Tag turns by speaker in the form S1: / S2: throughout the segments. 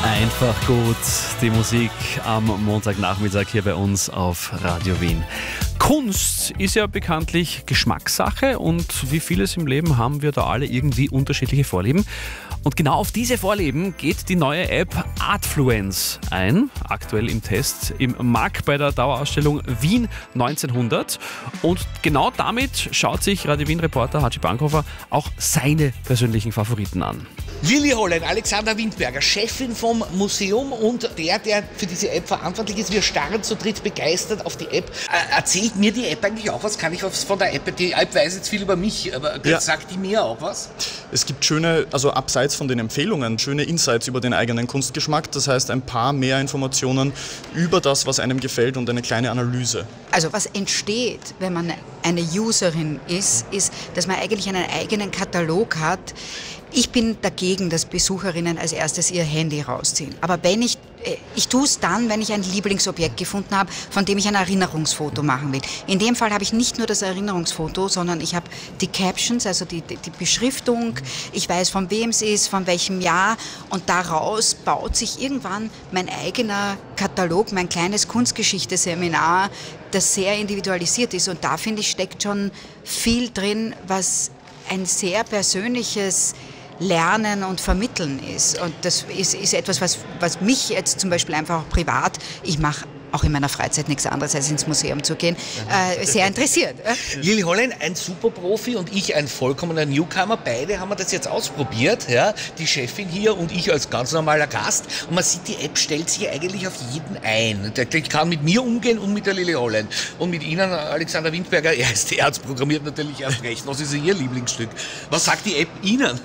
S1: Einfach gut, die Musik am Montagnachmittag hier bei uns auf Radio Wien. Kunst ist ja bekanntlich Geschmackssache und wie vieles im Leben haben wir da alle irgendwie unterschiedliche Vorlieben. Und genau auf diese Vorlieben geht die neue App Artfluence ein, aktuell im Test im MAK bei der Dauerausstellung Wien 1900. Und genau damit schaut sich Radio Wien-Reporter Haji Bankhofer auch seine persönlichen Favoriten an.
S2: Lili Hollein, Alexander Windberger, Chefin vom Museum und der für diese App verantwortlich ist. Wir starren zu dritt begeistert auf die App. Erzählt mir die App eigentlich auch was? Kann ich was von der App? Die App weiß jetzt viel über mich, aber sagt die mir auch was?
S3: Es gibt schöne, also abseits von den Empfehlungen, schöne Insights über den eigenen Kunstgeschmack. Das heißt, ein paar mehr Informationen über das, was einem gefällt und eine kleine Analyse.
S4: Also was entsteht, wenn man eine Userin ist, dass man eigentlich einen eigenen Katalog hat. Ich bin dagegen, dass Besucherinnen als erstes ihr Handy rausziehen. Aber ich tue es dann, wenn ich ein Lieblingsobjekt gefunden habe, von dem ich ein Erinnerungsfoto machen will. In dem Fall habe ich nicht nur das Erinnerungsfoto, sondern ich habe die Captions, also die Beschriftung. Ich weiß, von wem es ist, von welchem Jahr. Und daraus baut sich irgendwann mein eigener Katalog, mein kleines Kunstgeschichte-Seminar, das sehr individualisiert ist. Und da, finde ich, steckt schon viel drin, was ein sehr persönliches Lernen und Vermitteln ist. Und das ist etwas, was mich jetzt zum Beispiel einfach auch privat, ich mache auch in meiner Freizeit nichts anderes, als ins Museum zu gehen, sehr interessiert.
S2: Lili Hollein, ein Superprofi und ich ein vollkommener Newcomer. Beide haben wir das jetzt ausprobiert. Ja? Die Chefin hier und ich als ganz normaler Gast. Und man sieht, die App stellt sich eigentlich auf jeden ein. Der kann mit mir umgehen und mit der Lili Hollein. Und mit Ihnen, Alexander Windberger, er ist Arzt, programmiert natürlich erst recht. Was ist Ihr Lieblingsstück? Was sagt die App Ihnen?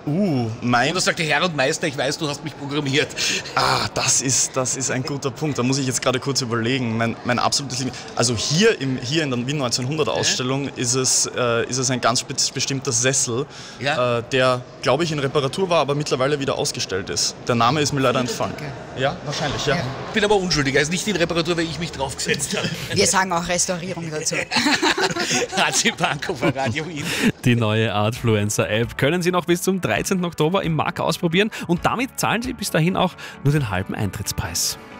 S2: Oder sagt der Herr und Meister, ich weiß, du hast mich programmiert.
S3: Das ist ein guter Punkt. Da muss ich jetzt gerade kurz überlegen. Mein absolutes Lieblings. Also hier in der Wien 1900 Ausstellung ist es ein ganz bestimmter Sessel, der, glaube ich, in Reparatur war, aber mittlerweile wieder ausgestellt ist. Der Name ist mir leider entfallen. Ja, wahrscheinlich, ja.
S2: Ich bin aber unschuldig. Er ist nicht in Reparatur, weil ich mich draufgesetzt habe.
S4: Wir sagen auch Restaurierung dazu.
S2: Haji Bankhofer, Radio Wien.
S1: Die neue Artfluencer-App können Sie noch bis zum 13. Oktober im MAK ausprobieren und damit zahlen Sie bis dahin auch nur den halben Eintrittspreis.